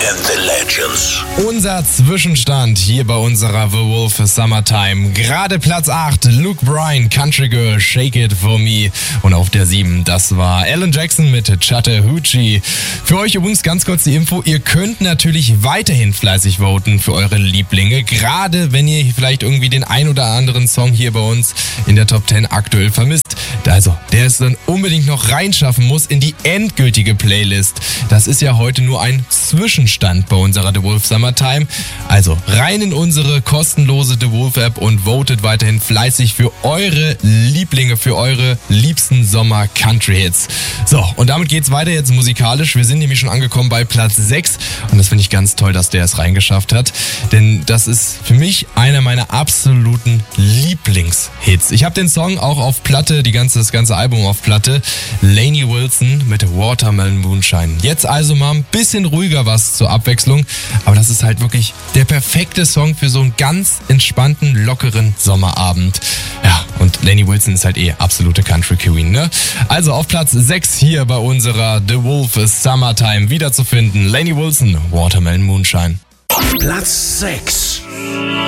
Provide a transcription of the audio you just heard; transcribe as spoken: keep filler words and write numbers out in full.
and the Legends. Unser Zwischenstand hier bei unserer The Wolf Summertime. Gerade Platz acht, Luke Bryan, Country Girl, Shake It For Me. Und auf der sieben, das war Alan Jackson mit Chattahoochee. Für euch übrigens ganz kurz die Info, ihr könnt natürlich weiterhin fleißig voten für eure Lieblinge. Gerade wenn ihr vielleicht irgendwie den ein oder anderen Song hier bei uns in der Top zehn aktuell vermisst. Also, der es dann unbedingt noch reinschaffen muss in die endgültige Playlist. Das ist ja heute nur ein Zwischenstand bei unserer The Wolf Summertime. Also rein in unsere kostenlose The Wolf App und votet weiterhin fleißig für eure Lieblinge, für eure liebsten Sommer-Country-Hits. So, und damit geht's weiter jetzt musikalisch. Wir sind nämlich schon angekommen bei Platz sechs und das finde ich ganz toll, dass der es reingeschafft hat. Denn das ist für mich einer meiner absoluten Lieblingshits. Ich habe den Song auch auf Platte, die ganze, das ganze Album auf Platte. Lainey Wilson mit Watermelon Moonshine. Jetzt also mal ein bisschen ruhiger was zur Abwechslung. Aber das ist halt wirklich der perfekte Song für so einen ganz entspannten, lockeren Sommerabend. Ja, und Lainey Wilson ist halt eh absolute Country Queen, ne? Also auf Platz sechs hier bei unserer The Wolf Summertime wiederzufinden. Lainey Wilson, Watermelon Moonshine. Platz sechs.